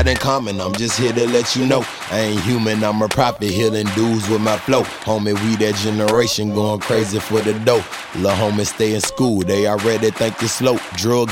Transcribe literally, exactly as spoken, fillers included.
got in common, I'm just here to let you know. I ain't human, I'm a prophet, healing dudes with my flow. Homie, we that generation going crazy for the dough. Lil' homie stay in school, they already think you slow. Drug